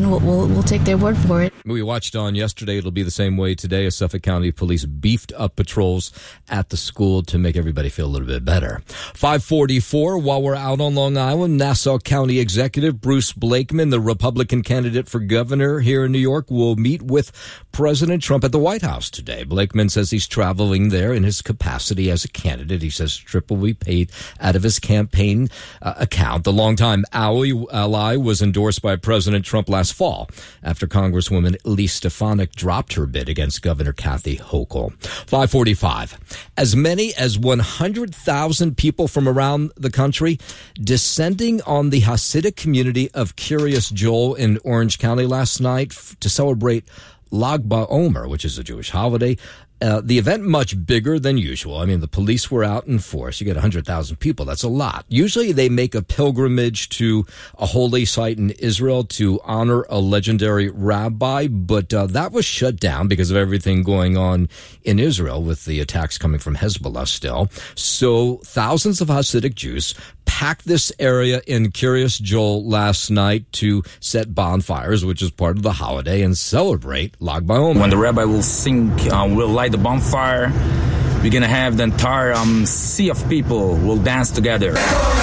we'll take their word for it. We watched on yesterday. It'll be the same way today as Suffolk County Police beefed up patrols at the school to make everybody feel a little bit better. 544, while we're out on Long Island, Nassau County Executive Bruce Blakeman, the Republican candidate for governor here in New York, will meet with President Trump at the White House today. Blakeman says he's traveling there in his capacity as a candidate. He says trip will be paid out of his campaign account. The longtime ally was endorsed by President Trump last fall after Congresswoman Elise Stefanik dropped her bid against Governor Kathy Hochul. 545. As many as 100,000 people from around the country descending on the Hasidic community of Kiryas Joel in Orange County last night to celebrate Lag BaOmer, which is a Jewish holiday. The event much bigger than usual. I mean, the police were out in force. You get 100,000 people. That's a lot. Usually they make a pilgrimage to a holy site in Israel to honor a legendary rabbi, but that was shut down because of everything going on in Israel with the attacks coming from Hezbollah still. So thousands of Hasidic Jews packed this area in Kiryas Joel last night to set bonfires, which is part of the holiday, and celebrate Lag BaOmer. When the rabbi will sing, we'll light the bonfire. We're going to have the entire sea of people will dance together.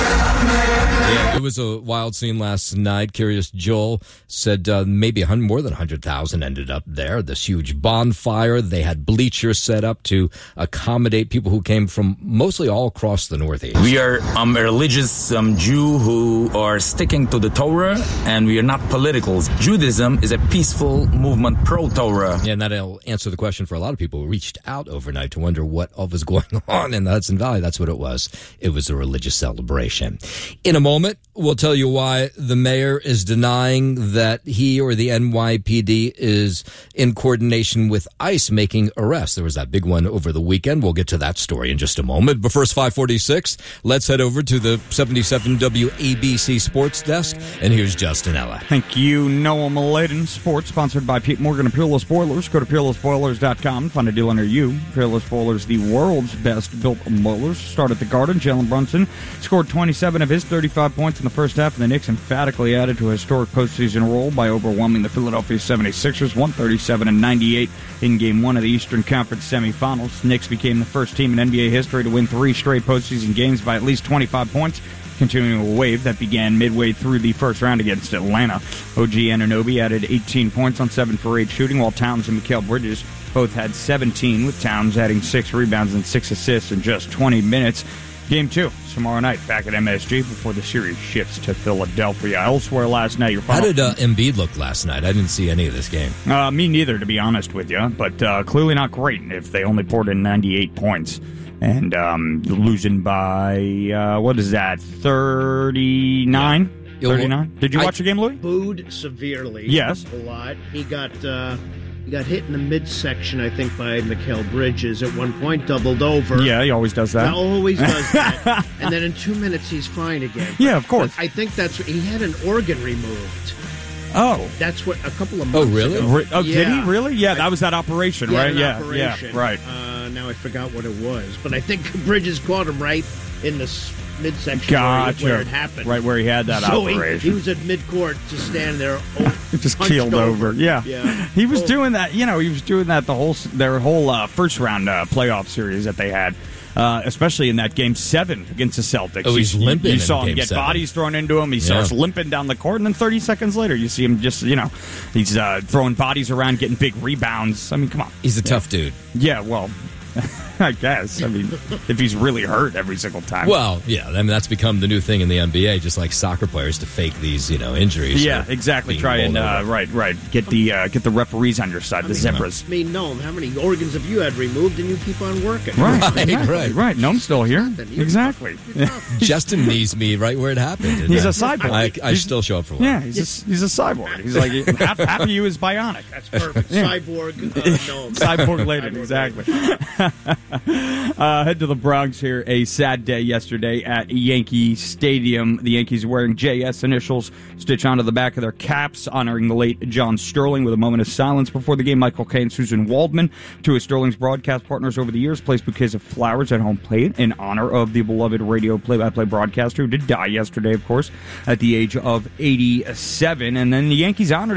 Yeah, it was a wild scene last night. Kiryas Joel said maybe more than 100,000 ended up there. This huge bonfire. They had bleachers set up to accommodate people who came from mostly all across the Northeast. We are a religious Jew who are sticking to the Torah, and we are not politicals. Judaism is a peaceful movement pro-Torah. Yeah, and that'll answer the question for a lot of people who reached out overnight to wonder what all was going on in the Hudson Valley. That's what it was. It was a religious celebration. In a moment, we'll tell you why the mayor is denying that he or the NYPD is in coordination with ICE making arrests. There was that big one over the weekend. We'll get to that story in just a moment. But first, 546, let's head over to the 77 WABC Sports Desk. And here's Justin Ella. Thank you, Noah Maladen. Sports sponsored by Pete Morgan and Peerless Boilers. Go to peerlessboilers.com. Find a dealer near you. Peerless Boilers, the world's best built boilers. Start at the Garden. Jalen Brunson scored 27 of his 35 points in the first half, and the Knicks emphatically added to a historic postseason roll by overwhelming the Philadelphia 76ers 137-98 in Game 1 of the Eastern Conference semifinals. Knicks became the first team in NBA history to win 3 straight postseason games by at least 25 points, continuing a wave that began midway through the first round against Atlanta. OG Anunoby added 18 points on 7 for 8 shooting, while Towns and Mikal Bridges both had 17, with Towns adding 6 rebounds and 6 assists in just 20 minutes. Game 2, tomorrow night, back at MSG before the series shifts to Philadelphia. Elsewhere last night, How did Embiid look last night? I didn't see any of this game. Me neither, to be honest with you, but clearly not great if they only poured in 98 points. And losing by, 39? 39? Did you watch the game, Louis? Booed severely. Yes. A lot. He got hit in the midsection, I think, by Mikal Bridges at one point, doubled over. Yeah, he always does that. He always does that. And then in 2 minutes, he's fine again. Yeah, of course. But I think he had an organ removed. Oh. That's what, a couple of months really? ago. Oh, yeah. Did he really? Yeah, that was that operation, right? Yeah, right. Now I forgot what it was. But I think Bridges caught him right in the midsection where it happened. Right where he had that operation. He was at midcourt to stand there. Just keeled over. Yeah. He was doing that. He was doing that their whole first round playoff series that they had. Especially in that Game 7 against the Celtics. Oh, he's limping. You saw him get 7. bodies thrown into him. He starts limping down the court, and then 30 seconds later, you see him just, he's throwing bodies around, getting big rebounds. I mean, come on. He's a tough dude. Yeah, well, I guess. I mean, if he's really hurt every single time. Well, yeah. I mean, that's become the new thing in the NBA, just like soccer players to fake these, injuries. Yeah, exactly. Try and, right. Get the referees on your side, the zebras. I mean, Noam, how many organs have you had removed and you keep on working? Right. Noam's still here. Exactly. Justin needs me right where it happened. He's a cyborg. I still show up for one. Yeah, he's a cyborg. He's like, half of you is bionic. That's perfect. Cyborg, Noam. Cyborg later, exactly. Head to the Bronx here. A sad day yesterday at Yankee Stadium. The Yankees wearing JS initials stitched onto the back of their caps, honoring the late John Sterling with a moment of silence before the game. Michael Kay and Susan Waldman, two of Sterling's broadcast partners over the years, placed bouquets of flowers at home plate in honor of the beloved radio play-by-play broadcaster who did die yesterday, of course, at the age of 87. And then the Yankees honored